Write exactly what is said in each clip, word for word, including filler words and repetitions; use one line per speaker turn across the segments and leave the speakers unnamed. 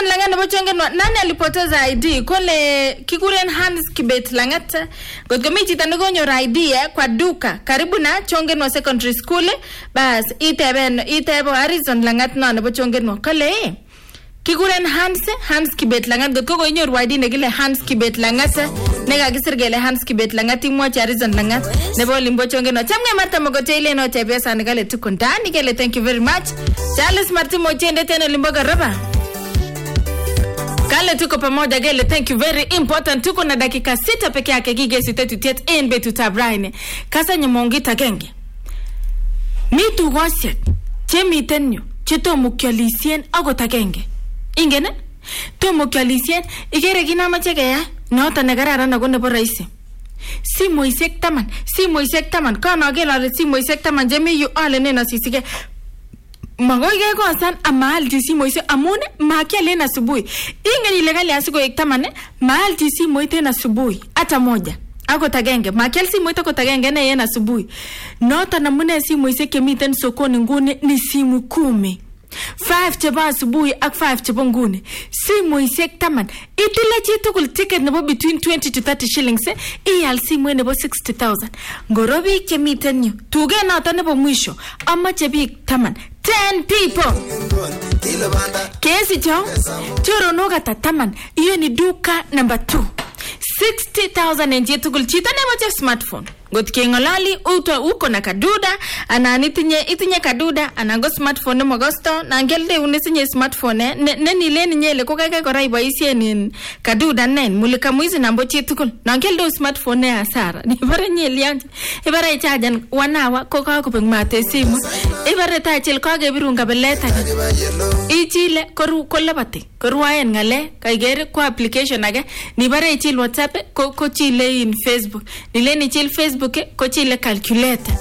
Langat nebo Chongenwa nani alipoteza I D kole kikuren Hans Kibet Langat gotko mi chito nekonyor I D eh, kwa duka karibu na Chongenwa Secondary School bas iteben itebo Harrison Langat no nebo Chongenwa kole eh kikuren Hans Hans Kibet Langat gotko konyor I D nekile Hans Kibet Langat nekakisir kele Hans Kibet Langat imwochi Harrison Langat nebo Limbo Chongenwa chamge Martha Mogote ile no chepesa nikale tuko ndani kele thank you very much Charles Martin Mochende tena Limbo Garaba kale tuko pamoja gele thank you very important tuko na dakika sita peke yake gigesi tetutiet en betu tabraine kasa nyamongita genge mitu gosye chemiten yu chetomo kyolisien agot agenge ingene tomo kyolisien igere kinamache keya noto ne kararan ago nebo raisi simoisiek taman simoisiek taman kana gele ale simoisiek taman jemi yu ale nena sisige magoi ge kosan amal ti simoisiek amun makialen asubuhi ingeni ile kali asiko ektamane maal ti simoite na asubuhi hata moja agot agenge makial simoite agot agenge na yena asubuhi noto namune simoisiek kemiten sokoni nguni ni simu kumi five chebo asubuhi ak five chebo nguni simoisiek taman itile chi tugul ticket nebo between twenty to thirty shillings eh, ial simoit nebo sixty thousand ngoro biik chemiten yu tuge noto nebo mwisho amache biik taman ten people kesi cho choronok ata taman iyo ni duka number two sixty thousand en tugul chito nebo smartphone got kengolali uto uko na kaduda ana itinye itinye kaduda ana go smartphone mo gosto na ngelde unisinye smartphone eh, ne, ne nileni nyele ko kake kora iboisien in kaduda nen mulika muizi nambo chitukul na ngelde smartphone ya hasara ni bare nyeli yanje ibare charge wanawa ko ka ko pengmate simu ibare ta chil ko ge birunga beleta ichile koru kolabati koruaen ngale kaigere ko application age ni bare ichil WhatsApp ko ko chile in Facebook nileni chil Facebook ko chile calculator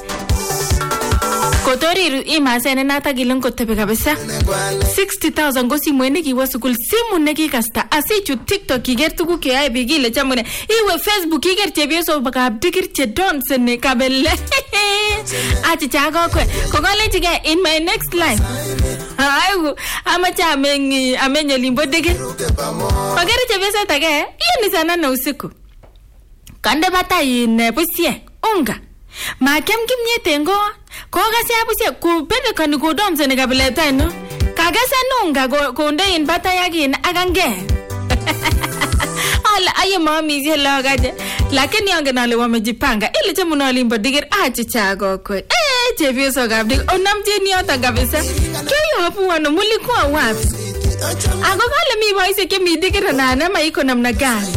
kotori imasene nata gilen ko tepe kabisa sixty thousand go simu ne kiwa sukul simu ne kikasta asichu TikTok iger tugu ke ay bigile chamune iwe Facebook iger chebieso baka digir che don sene kabelle ati chago ko ko gole tige in my next life ayu amacha amengi amenye limbo digir bagere chebieso tage iyo ni sana na usiku kande bata ine busie unga makem kimnyete ngo ko gasi abusie ku pende kan ko domse ne gabileta no kagasa nunga ko nde in bata yagin agange ala aye mami zela gaje lakini yange nale wamejipanga ile chemu na limbo digir achi chago ko eh chevio so gabdi onamjeni ota kabisa kiyo hapo wana mulikuwa wapi ago kale mi boise ke mi digir na na maiko namna gani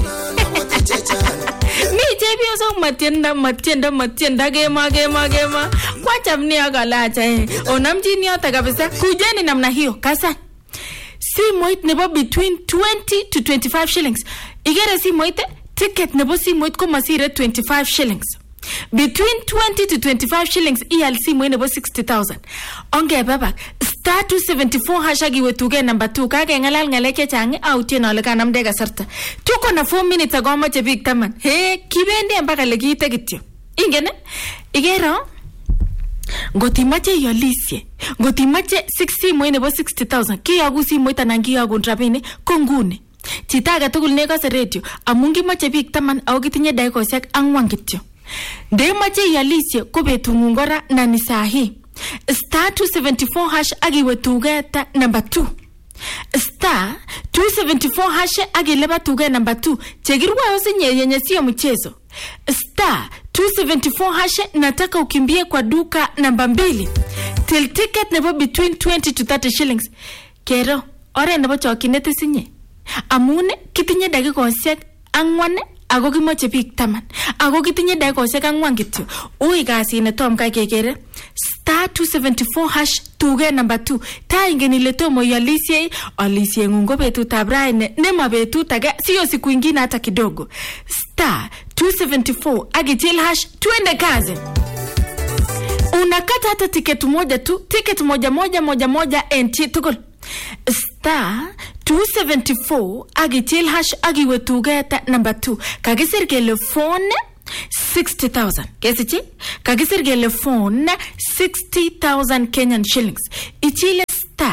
mi chebio so matienda matienda matienda gema gema gema kwa chamni agalacha eh onamjini ota kabisa kujeni namna hiyo kasa simoit nebo between twenty to twenty-five shillings igere simoit ticket nebo simoit ko masire twenty-five shillings between twenty to twenty-five shillings E L C mo nebo sixty thousand onge baba star two seventy-four hashagi wetuge number two kage ngalal ngaleke change out yena le kanam de gasarta tuko na four minutes ago ma che big taman he kibende mpaka le kite kityo ingene igero ngotimache yolisye ngotimache sixty mo nebo sixty thousand kiyagu simo itanangi yagu ndrabini kongune chitaga tugul ne kase radio amungi mache big taman au gitinye daikosiek angwan kityo de mache yalisye ko betungun gora na ni sahi star two seventy-four hash agi wetugeta number two star two seventy-four hash agi leba tuge number two chegirwa yosinye yenye sio mchezo star two seventy-four hash nataka ukimbie kwa duka namba mbili till ticket nebo between twenty to thirty shillings kero ore nebo chokinete sinye amune kitinye dakikosiek angwan ago kimoche bik taman ago kitinye dakikosiek angwan kityo ui kasi ne tom ka kekere star two seventy-four hash tuge number two ta ingeni le tomo yalisie alisie ngungo betut abraine ne mabetut age sio siku ingine hata kidogo star two seventy-four agitil hash twende kazi unakata hata ticket moja tu ticket moja moja moja moja enti tukul star two seventy-four agitil hash agiwetugeta number two kagisir kele phone sixty thousand kesichi kagisir kele phone sixty thousand Kenyan shillings ichile star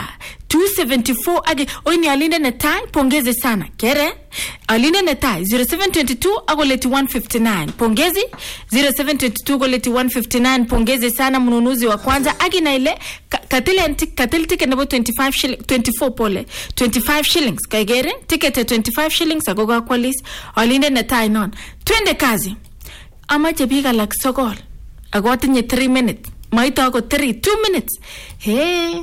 two seventy-four age oini alinde netai pongezi sana kere alinde netai zero seven two two agoleti one fifty-nine pongezi zero seven two two agoleti one fifty-nine pongezi sana mnunuzi wa kwanza agina ile katile katile ticket nebo twenty-five shillings twenty-four pole twenty-five shillings kaigere ticket twenty-five shillings agoga kwalis alinde netai non twende kazi amache biga lak sokol agotinye three minutes maita ago three two minutes hey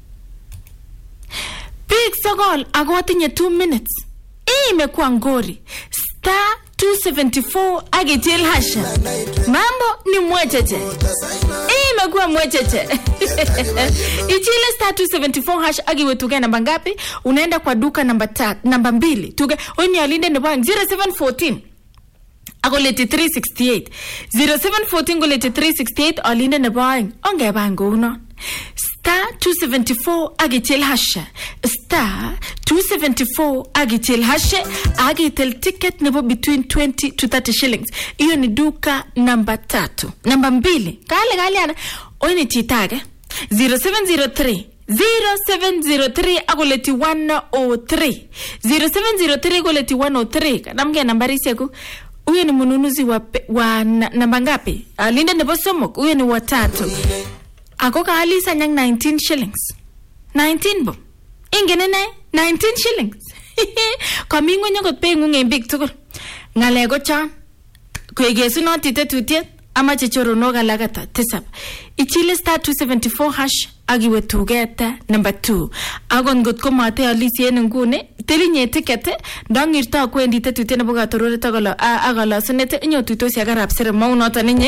big sokol agotinye two minutes imekuwa ngori star two seventy-four agitil hasha mambo ni mwecheche imekuwa mwecheche ichile star two seventy-four hash agiwe tuge namba ngapi unaenda kwa duka namba tatu namba mbili tuge oni alinde ne bang zero seven one four agoleti three sixty-eight zero seven one four goleti three sixty-eight alinde ne bang onge bango uno star two seventy-four agitil hasha star two seventy-four agitil hasha agitil ticket nebo between twenty to thirty shillings iyo ni duka namba tatu namba mbili kale kale ana oini chitage zero seven zero three zero seven zero three agoleti one oh three zero seven zero three agoleti one oh three namge nambari siku uyo ni mnunuzi wa wa namba ngapi alinde nebo somok uyo ni watatu akoka alisa nyang nineteen shillings nineteen bo ingene ne nineteen shillings kamingo nyagot pe ngunge big tukul ngale go cha kwegesu notite tutiet ama chichoro galagata tisap ichile star two seventy-four hash agiwe tugeta number two agon got ko mate alisi en ngune telinye ticket ndangirta kwendi tetutiet nebo gatorore tagolo agala sunete nyotutosi agarap sere maunota ninye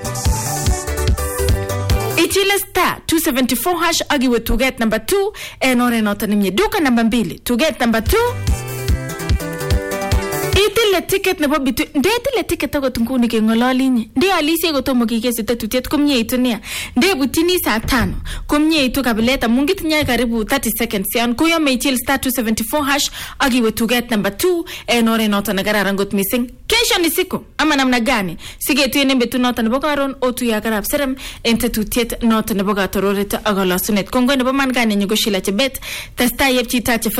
ichile star two seventy-four hash agiwe to get number two enore nota nimye duka number mbili to get number two itile ticket nebo bitu ndetile ticket ago tunguni ke ngololinye ndi alisi go tomo kikesi tetutiet komnye itunia nde butini saa tano komnye itu kabileta mungit nya karibu thirty seconds yan kuyo meichil star two seventy-four hash agiwe to get number two enore nota nagara ngot missing kesho ni siku ama namna gani sigetu ene betu nota nebo karon otu ya garap serem entetutiet nota nebo gatororeta agala sunet kongo nebo man gani nyugo shila chebet testa yep chita